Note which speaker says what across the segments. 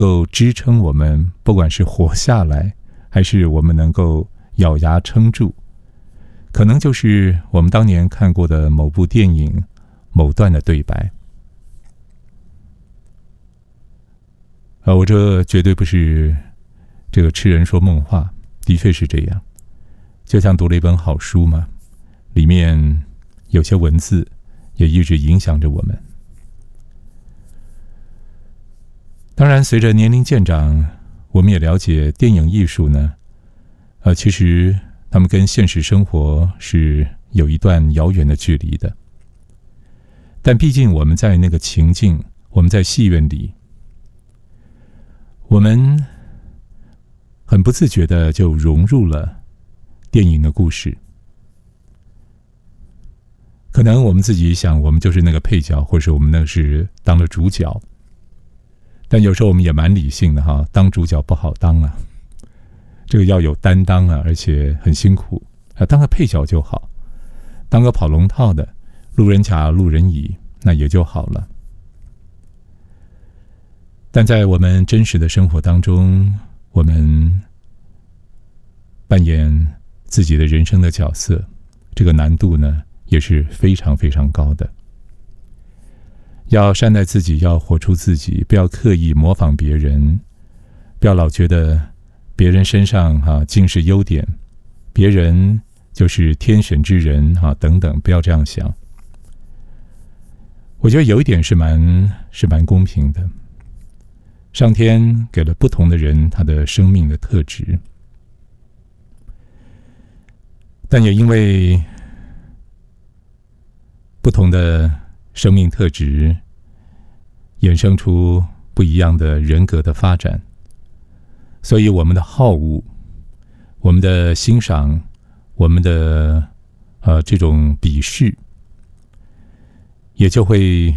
Speaker 1: 够支撑我们，不管是活下来，还是我们能够咬牙撑住，可能就是我们当年看过的某部电影某段的对白。我这绝对不是这个痴人说梦话，的确是这样。就像读了一本好书嘛，里面有些文字也一直影响着我们。当然，随着年龄渐长，我们也了解电影艺术呢，其实他们跟现实生活是有一段遥远的距离的。但毕竟我们在那个情境，我们在戏院里，我们很不自觉的就融入了电影的故事。可能我们自己想，我们就是那个配角，或者我们那是当了主角。但有时候我们也蛮理性的哈，当主角不好当啊，这个要有担当啊，而且很辛苦啊。当个配角就好，当个跑龙套的路人甲、路人乙，那也就好了。但在我们真实的生活当中，我们扮演自己的人生的角色，这个难度呢也是非常非常高的。要善待自己，要活出自己，不要刻意模仿别人，不要老觉得别人身上尽是优点，别人就是天选之人等等，不要这样想。我觉得有一点是蛮公平的，上天给了不同的人他的生命的特质，但也因为不同的生命特质衍生出不一样的人格的发展，所以我们的好恶，我们的欣赏，我们的这种鄙视，也就会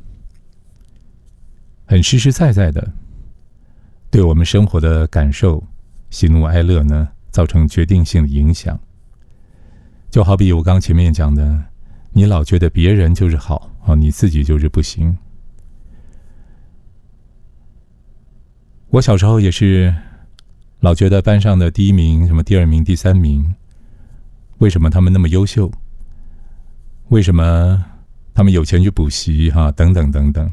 Speaker 1: 很实实在在的对我们生活的感受、喜怒哀乐呢造成决定性的影响。就好比我刚前面讲的，你老觉得别人就是好你自己就是不行。我小时候也是老觉得班上的第一名、什么第二名、第三名，为什么他们那么优秀？为什么他们有钱去补习等等等等。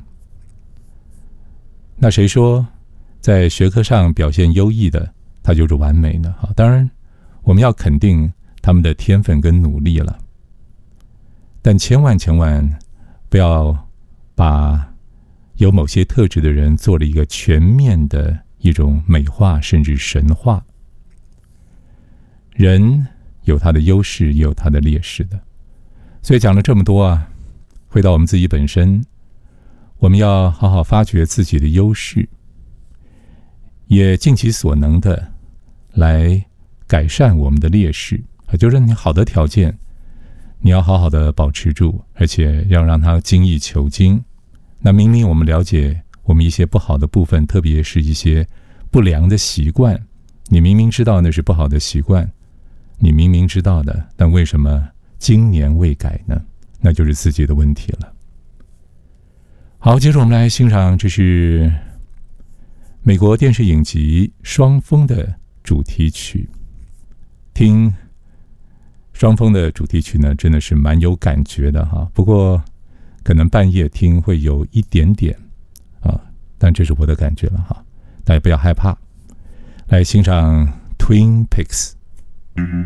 Speaker 1: 那谁说在学科上表现优异的他就是完美呢？当然我们要肯定他们的天分跟努力了，但千万不要把有某些特质的人做了一个全面的一种美化甚至神化。人有他的优势，也有他的劣势的。所以讲了这么多回到我们自己本身，我们要好好发掘自己的优势，也尽其所能的来改善我们的劣势。就是你好的条件你要好好的保持住，而且要让它精益求精。那明明我们了解我们一些不好的部分，特别是一些不良的习惯，你明明知道那是不好的习惯，你明明知道的，但为什么今年未改呢？那就是自己的问题了。好，接着我们来欣赏，这是美国电视影集《双峰》的主题曲。听《双峰》的主题曲呢，真的是蛮有感觉的不过可能半夜听会有一点点但这是我的感觉了大家不要害怕。来欣赏 Twin Peaks。